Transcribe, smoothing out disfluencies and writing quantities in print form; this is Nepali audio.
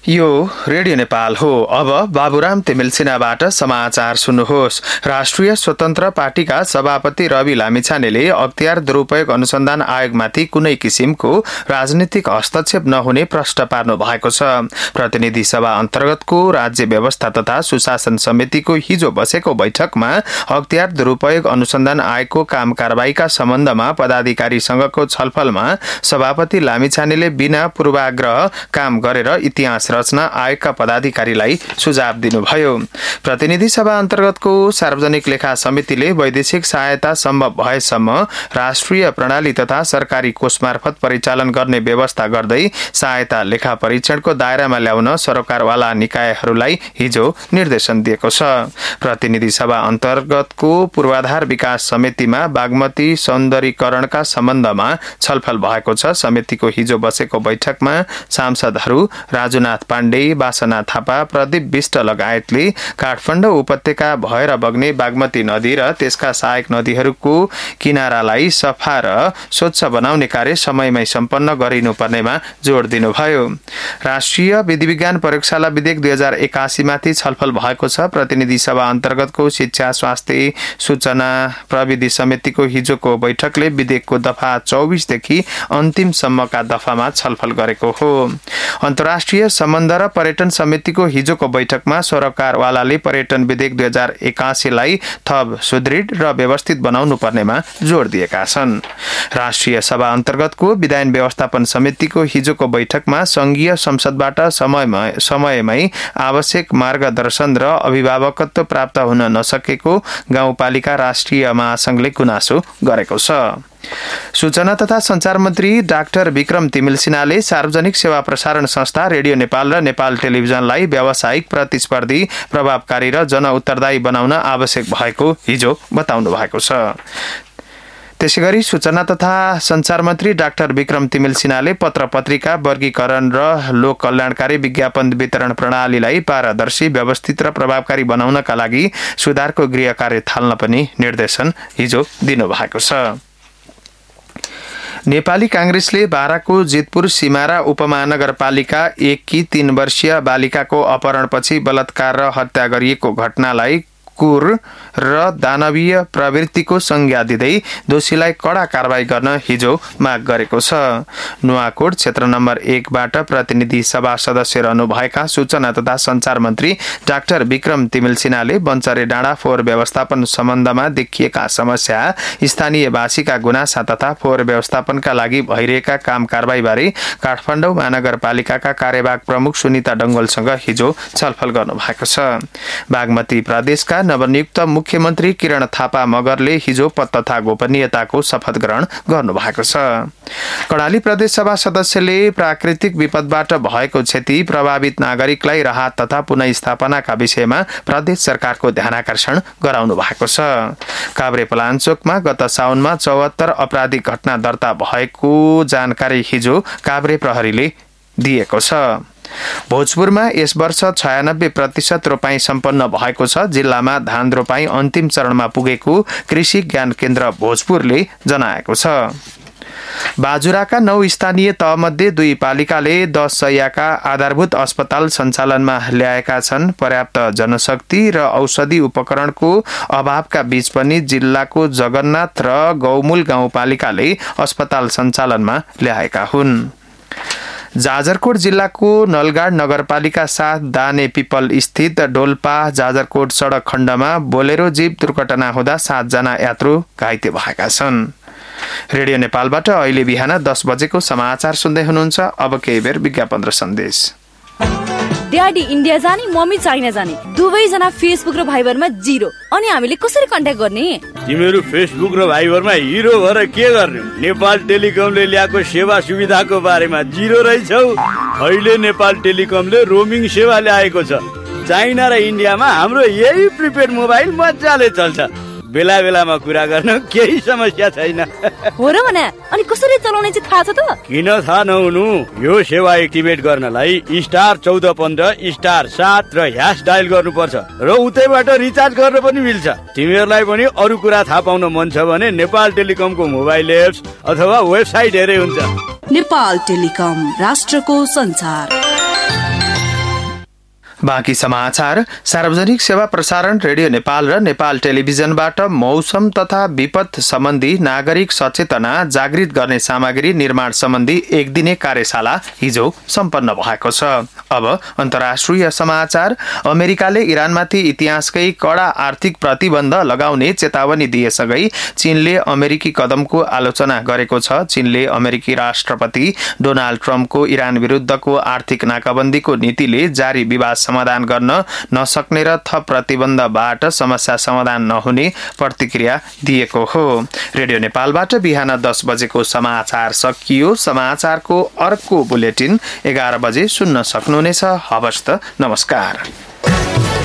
यो रेडियो नेपाल हो। अब बाबुराम तिमिल्सिनाबाट समाचार सुन्नुहोस्। राष्ट्रिय स्वतन्त्र पार्टीका सभापति रवि लामिछानेले अख्तियार दुरूपयोग अनुसन्धान आयोगमाथि कुनै किसिमको राजनीतिक हस्तक्षेप नहुने प्रश्न पार्नु भएको छ। प्रतिनिधि सभा अन्तर्गतको राज्य व्यवस्था तथा सुशासन समितिको हिजो बसेको बैठकमा अख्तियार दुरूपयोग अनुसन्धान आयोगको काम कारबाहीका सम्बन्धमा पदाधिकारीसँगको छलफलमा सभापति लामिछानेले बिना पूर्वाग्रह काम गरेर इतिहास रचना आयोगका पदाधिकारीलाई सुझाव दिनुभयो। प्रतिनिधि सभा अन्तर्गतको सार्वजनिक लेखा समितिले वैदेशिक सहायता सम्भव भएसम्म राष्ट्रिय प्रणाली तथा सरकारी कोष मार्फत परिचालन गर्ने व्यवस्था गर्दै सहायता लेखा परीक्षणको दायरामा ल्याउन सरकारवाला निकायहरूलाई हिजो निर्देशन दिएको छ। प्रतिनिधि सभा अन्तर्गतको पूर्वाधार विकास समितिमा बागमती सौन्दर्यीकरणका सम्बन्धमा छलफल भएको छ। समितिको हिजो बसेको बैठकमा सांसदहरू राजुनाथ पाण्डे, बासना थापा, प्रदीप विष्ट लगायतले काठमाडौँ उपत्यका भएर बग्ने बागमती नदी र त्यसका सहायक नदीहरूको किनारालाई सफा र स्वच्छ बनाउने कार्य समयमै सम्पन्न गरिनुपर्नेमा जोड दिनुभयो। राष्ट्रिय विधि विज्ञान प्रयोगशाला विधेयक 2081 माथि छलफल भएको छ। प्रतिनिधि सभा अन्तर्गतको शिक्षा, स्वास्थ्य, सूचना प्रविधि समितिको हिजोको बैठकले विधेयकको दफा 24 देखि अन्तिमसम्मका दफामा छलफल गरेको हो। अन्तर्राष्ट्रिय सम्बन्ध र पर्यटन समितिको हिजोको बैठकमा सरकारवालाले पर्यटन विधेयक 2081 लाई थप सुदृढ र व्यवस्थित बनाउनु पर्नेमा जोड दिएका छन्। राष्ट्रिय सभा अन्तर्गतको विधायन व्यवस्थापन समितिको हिजोको बैठकमा संघीय संसदबाट समयमै आवश्यक मार्गदर्शन र अभिभावकत्व प्राप्त हुन नसकेको गाउँपालिका राष्ट्रिय महासंघले गुनासो गरेको छ। सूचना तथा संचार मन्त्री डाक्टर विक्रम तिमिल्सिनाले सार्वजनिक सेवा प्रसारण संस्था रेडियो नेपाल र नेपाल टेलिभिजनलाई व्यावसायिक, प्रतिस्पर्धी, प्रभावकारी र जनउत्तरदायी बनाउन आवश्यक भएको हिजो बताउनु भएको छ। त्यसैगरी सूचना तथा संचार मन्त्री डाक्टर विक्रम तिमिल्सिनाले पत्र पत्रिका वर्गीकरण र लोक कल्याणकारी विज्ञापन वितरण प्रणालीलाई पारदर्शी, व्यवस्थित र प्रभावकारी बनाउनका लागि सुधारको गृह कार्य थाल्न पनि निर्देशन हिजो दिनुभएको छ। नेपाली कांग्रेसले बाराको जितपुर सिमारा उपमहानगरपालिका 1 की 3 वर्षीय बालिकाको अपहरणपछि बलात्कार र हत्या गरिएको घटनालाई कुर र दानवीय प्रवृत्तिको संज्ञा दिँदै दोषीलाई कड़ा कारबाही गर्न हिजो माग गरेको छ। नुवाकोट क्षेत्र नम्बर 1 बाट प्रतिनिधि सभा सदस्य रहनुभएका सूचना तथा संचार मन्त्री डाक्टर विक्रम तिमिल्सिनाले बन्चरे डाँडा फोहोर व्यवस्थापन सम्बन्धमा देखिएका समस्या, स्थानीयवासीका गुनासा तथा फोहोर व्यवस्थापनका लागि भइरहेका काम कारबाहीबारे काठमाडौँ महानगरपालिकाका कार्यवाहक प्रमुख सुनिता डंगोलसँग हिजो छलफल गर्नुभएको छ। बागमती प्रदेशका नवनियुक्त मुख्यमन्त्री किरण थापा मगरले हिजो पद तथा गोपनीयताको शपथ ग्रहण गर्नुभएको छ। कर्णाली प्रदेश सभा सदस्यले प्राकृतिक विपदबाट भएको क्षति प्रभावित नागरिकलाई राहत तथा पुनःस्थापनाका विषयमा प्रदेश सरकारको ध्यानाकर्षण गराउनु भएको छ। काभ्रेपलाञ्चोकमा गत साउनमा 74 आपराधिक घटना दर्ता भएको जानकारी हिजो काभ्रे प्रहरीले दिएको छ। भोजपुरमा यस वर्ष 96% रोपाई सम्पन्न भएको छ। जिल्लामा धान रोपाई अन्तिम चरणमा पुगेको कृषि ज्ञान केन्द्र भोजपुरले जनाएको छ। बाजुराका 9 स्थानीय तहमध्ये 2 पालिकाले 10 शय्याका आधारभूत अस्पताल सञ्चालनमा ल्याएका छन्। पर्याप्त जनशक्ति र औषधि उपकरणको अभावका बीच पनि जिल्लाको जगन्नाथ र गौमूल गाउँपालिकाले अस्पताल सञ्चालनमा ल्याएका हुन्। जाजरकोट जिल्लाको नलगाड नगरपालिका 7 दाने पिपल स्थित डोल्पा जाजरकोट सडक खण्डमा बोलेरो जीप दुर्घटना हुँदा 7 जना यात्रु घाइते भएका छन्। रेडियो नेपालबाट अहिले बिहान 10 बजेको समाचार सुन्दै हुनुहुन्छ। अब केही बेर विज्ञापन र सन्देश। ड्याडी इन्डिया जाने, मम्मी चाइना जाने, दुवैजना फेसबुक र भाइबरमा 0। अनि हामीले कसरी कन्ट्याक्ट गर्ने? तिमीहरू फेसबुक र भाइबरमा हिरो भएर के गर्ने? नेपाल टेलिकमले ल्याएको सेवा सुविधाको बारेमा 0 रहेछौ। अहिले नेपाल टेलिकमले रोमिङ सेवा ल्याएको छ। चाइना र इन्डियामा हाम्रो यही प्रिपेड मोबाइल मजाले चल्छ। बेला बेलामा कुरा गर्न केही समस्या छैन। हो र भने अनि कसरी चलाउने चाहिँ थाहा छ त? किन थाहा नहुनु? यो सेवा एक्टिभेट गर्नलाई *14**7 र # डायल गर्नुपर्छ र उतैबाट रिचार्ज गर्न पनि मिल्छ। तिमीहरूलाई पनि अरू कुरा थाहा पाउन मन छ भने नेपाल टेलिकमको मोबाइल एप्स अथवा वेबसाइट हेरे हुन्छ। नेपाल टेलिकम, राष्ट्रको संचार। बाँकी समाचार। सार्वजनिक सेवा प्रसारण रेडियो नेपाल र नेपाल टेलिभिजनबाट मौसम तथा विपद सम्बन्धी नागरिक सचेतना जागृत गर्ने सामग्री निर्माण सम्बन्धी एक दिने कार्यशाला हिजो सम्पन्न भएको छ। अब अन्तर्राष्ट्रिय समाचार। अमेरिकाले इरानमाथि इतिहासकै कडा आर्थिक प्रतिबन्ध लगाउने चेतावनी दिएसँगै चीनले अमेरिकी कदमको आलोचना गरेको छ। चीनले अमेरिकी राष्ट्रपति डोनाल्ड ट्रम्पको इरान विरुद्धको आर्थिक नाकाबन्दीको नीतिले जारी विवाद समाधान गर्न नसक्ने र थप प्रतिबन्धबाट समस्या समाधान नहुने प्रतिक्रिया दिएको हो। रेडियो नेपालबाट बिहान 10 बजेको समाचार सकियो। समाचारको अर्को बुलेटिन 11 बजे सुन्न सक्नुहुनेछ। हवस् त, नमस्कार।